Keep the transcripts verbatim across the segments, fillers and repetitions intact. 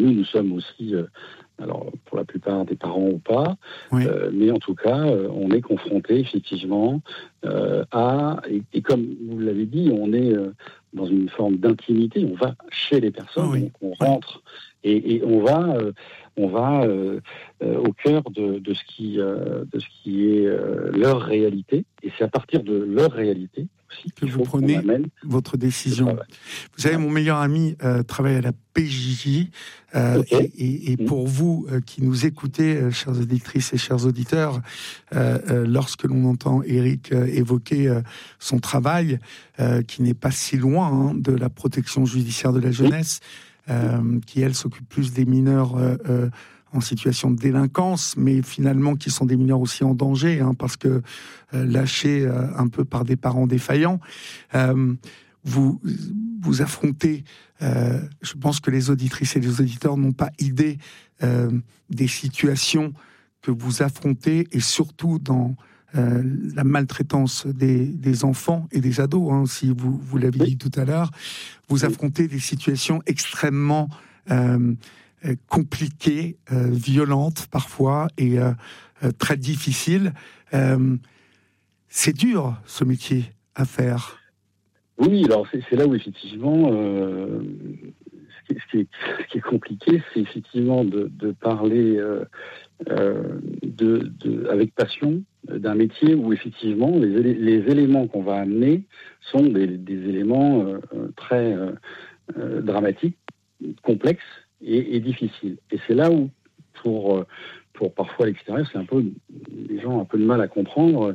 nous, nous sommes aussi, euh, alors pour la plupart des parents ou pas, Oui. euh, mais en tout cas, euh, on est confronté effectivement euh, à, et, et comme vous l'avez dit, on est euh, dans une forme d'intimité. On va chez les personnes, Oh oui. donc on rentre et, et on va, euh, on va euh, euh, au cœur de, de ce qui, euh, de ce qui est euh, leur réalité. Et c'est à partir de leur réalité aussi que qu'il vous faut qu'on prenez amène votre le décision. travail. Vous savez, Ouais. mon meilleur ami euh, travaille à la P J J euh, Ok. et, et, et pour vous euh, qui nous écoutez, euh, chères auditrices et chers auditeurs, euh, euh, lorsque l'on entend Éric euh, évoquer euh, son travail, euh, qui n'est pas si loin hein, de la protection judiciaire de la jeunesse, euh, qui elle s'occupe plus des mineurs euh, euh, en situation de délinquance, mais finalement qui sont des mineurs aussi en danger, hein, parce que euh, lâchés euh, un peu par des parents défaillants. Euh, vous, vous affrontez, euh, je pense que les auditrices et les auditeurs n'ont pas idée euh, des situations que vous affrontez, et surtout dans euh, la maltraitance des, des enfants et des ados, hein, si vous, vous l'avez Oui. dit tout à l'heure. Vous Oui. affrontez des situations extrêmement euh, compliquées, euh, violentes parfois, et euh, euh, très difficiles. Euh, c'est dur, ce métier, à faire. Oui, alors c'est, c'est là où effectivement, euh, ce, qui, ce, qui est, ce qui est compliqué, c'est effectivement de, de parler euh, euh, de, de, avec passion d'un métier où effectivement les, élé- les éléments qu'on va amener sont des, des éléments euh, très euh, euh, dramatiques, complexes et, et difficiles. Et c'est là où, pour, pour parfois à l'extérieur, c'est un peu, les gens ont un peu de mal à comprendre,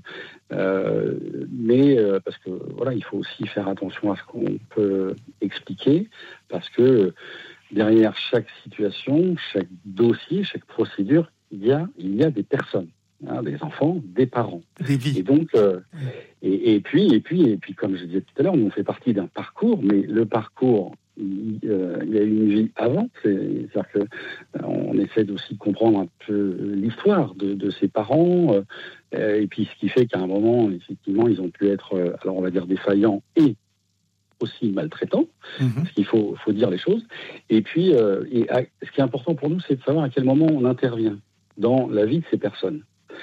euh, mais euh, parce que voilà, il faut aussi faire attention à ce qu'on peut expliquer, parce que derrière chaque situation, chaque dossier, chaque procédure, il y a, il y a des personnes, hein, des enfants, des parents. Des vies. Et donc, euh, Oui. et, et puis, et puis, et puis, comme je disais tout à l'heure, nous on fait partie d'un parcours, mais le parcours, il, euh, il y a une vie avant. C'est, c'est-à-dire que euh, on essaie aussi de comprendre un peu l'histoire de, de ses parents, euh, et puis ce qui fait qu'à un moment, effectivement, ils ont pu être, euh, alors on va dire défaillants et aussi maltraitants. Mm-hmm. Parce qu'il faut, faut dire les choses. Et puis, euh, et à, ce qui est important pour nous, c'est de savoir à quel moment on intervient dans la vie de ces personnes.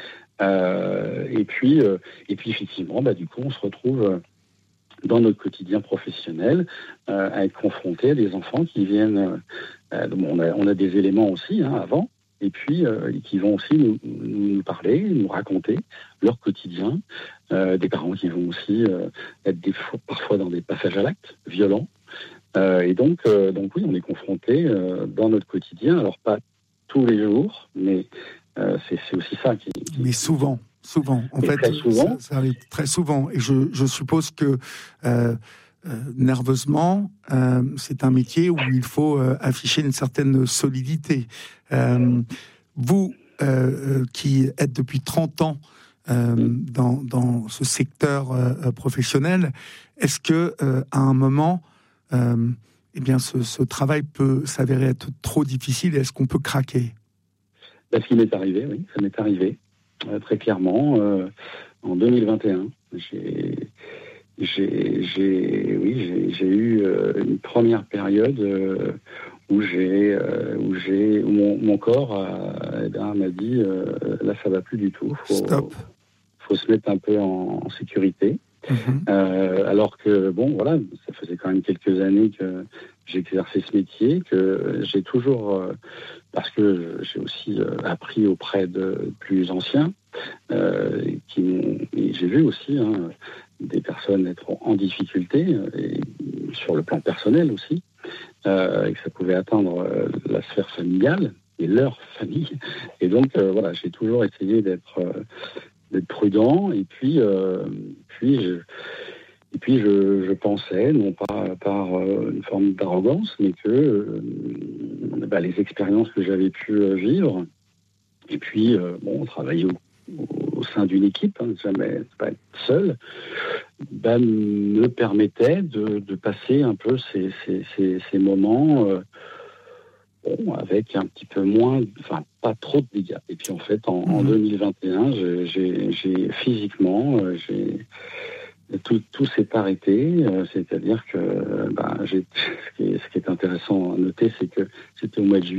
Euh, et puis, euh, et puis effectivement, bah, du coup, on se retrouve euh, dans notre quotidien professionnel euh, à être confronté à des enfants qui viennent. Euh, on, a, on a des éléments aussi hein, avant, et puis euh, qui vont aussi nous, nous, nous parler, nous raconter leur quotidien. Euh, des parents qui vont aussi euh, être des fois, parfois dans des passages à l'acte violents. Euh, et donc, euh, donc oui, on est confronté euh, dans notre quotidien. Alors pas tous les jours, mais euh, c'est, c'est aussi ça qui. qui Mais souvent, souvent. En et fait, très souvent. ça, ça arrive très souvent. Et je, je suppose que euh, euh, nerveusement, euh, c'est un métier où il faut euh, afficher une certaine solidité. Euh, vous, euh, qui êtes depuis trente ans euh, dans, dans ce secteur euh, professionnel, est-ce que euh, à un moment, euh, eh bien, ce, ce travail peut s'avérer être trop difficile? Est-ce qu'on peut craquer? Ben, ce qui m'est arrivé, oui, ça m'est arrivé euh, très clairement euh, en deux mille vingt et un. J'ai, j'ai, j'ai, oui, j'ai, j'ai eu euh, une première période euh, où j'ai, euh, où j'ai, où mon, mon corps a, eh bien, m'a dit euh, là ça va plus du tout. Faut, Stop. faut se mettre un peu en, en sécurité. Mm-hmm. Euh, alors que, bon, voilà, ça faisait quand même quelques années que j'exerçais ce métier, que j'ai toujours, euh, parce que j'ai aussi euh, appris auprès de plus anciens, euh, qui m'ont, et j'ai vu aussi hein, des personnes être en difficulté, et sur le plan personnel aussi, euh, et que ça pouvait atteindre euh, la sphère familiale et leur famille. Et donc, euh, voilà, j'ai toujours essayé d'être... Euh, d'être prudent, et puis, euh, puis, je, et puis je, je pensais, non pas par euh, une forme d'arrogance, mais que euh, bah, les expériences que j'avais pu euh, vivre, et puis, euh, bon, travailler au, au, au sein d'une équipe, hein, jamais pas être seul, bah, me permettaient de, de passer un peu ces, ces, ces, ces moments euh, bon, avec un petit peu moins, enfin pas trop de dégâts. Et puis en fait, en, mmh. en deux mille vingt et un, j'ai, j'ai, j'ai physiquement, euh, j'ai, tout, tout s'est arrêté. Euh, c'est-à-dire que, ben, j'ai, ce qui est, ce qui est intéressant à noter, c'est que c'était au mois de juillet.